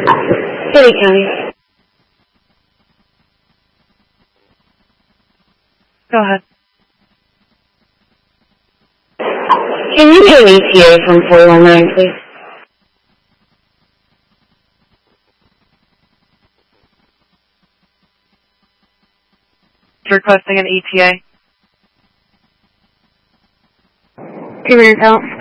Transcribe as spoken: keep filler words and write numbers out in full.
City County. Go ahead. Can you pay E T A from four one nine, please? Requesting an E T A. Two minutes out.